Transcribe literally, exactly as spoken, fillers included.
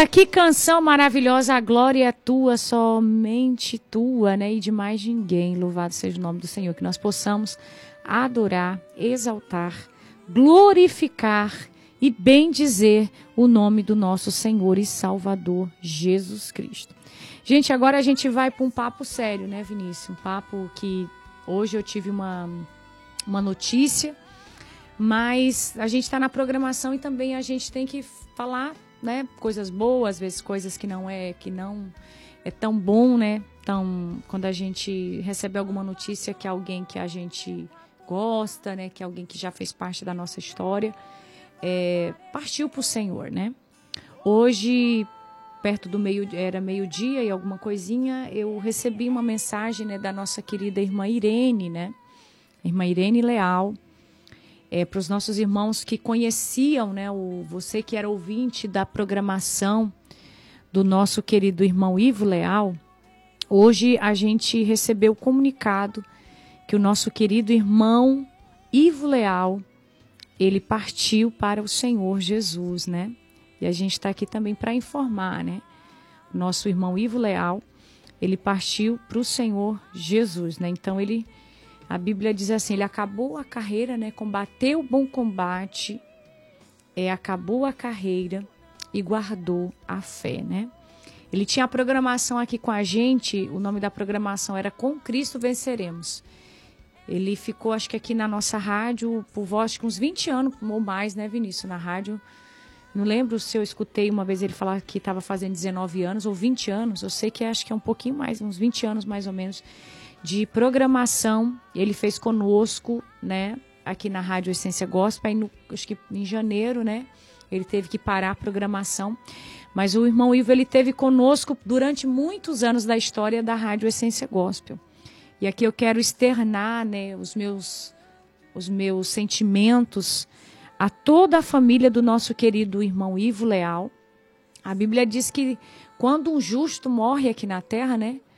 Olha, que canção maravilhosa, a glória é tua, somente tua, né? E de mais ninguém. Louvado seja o nome do Senhor, que nós possamos adorar, exaltar, glorificar e bendizer o nome do nosso Senhor e Salvador Jesus Cristo. Gente, agora a gente vai para um papo sério, né, Vinícius? Um papo que hoje eu tive uma, uma notícia, mas a gente está na programação e também a gente tem que falar, né, coisas boas, às vezes coisas que não é, que não é tão bom, né? Então, quando a gente recebe alguma notícia que é alguém que a gente gosta, né, que é alguém que já fez parte da nossa história, é, partiu para o Senhor, né? Hoje, perto do meio, era meio-dia e alguma coisinha, eu recebi uma mensagem, né, da nossa querida irmã Irene, né? Irmã Irene Leal, é, para os nossos irmãos que conheciam, né, o, você que era ouvinte da programação do nosso querido irmão Ivo Leal. Hoje a gente recebeu o comunicado que o nosso querido irmão Ivo Leal, ele partiu para o Senhor Jesus, né? E a gente está aqui também para informar, né? O nosso irmão Ivo Leal, ele partiu para o Senhor Jesus, né? Então ele, a Bíblia diz assim, ele acabou a carreira, né? Combateu o bom combate, é, acabou a carreira e guardou a fé, né? Ele tinha a programação aqui com a gente, o nome da programação era Com Cristo Venceremos. Ele ficou, acho que aqui na nossa rádio, por voz de uns vinte anos ou mais, né, Vinícius? Na rádio, não lembro se eu escutei uma vez ele falar que estava fazendo dezenove anos ou vinte anos. Eu sei que acho que é um pouquinho mais, uns vinte anos mais ou menos, de programação. Ele fez conosco, né, aqui na Rádio Essência Gospel. Aí no, acho que em janeiro, né, ele teve que parar a programação. Mas o irmão Ivo, ele teve conosco durante muitos anos da história da Rádio Essência Gospel. E aqui eu quero externar, né, os meus, os meus sentimentos a toda a família do nosso querido irmão Ivo Leal. A Bíblia diz que quando um justo morre aqui na terra, né,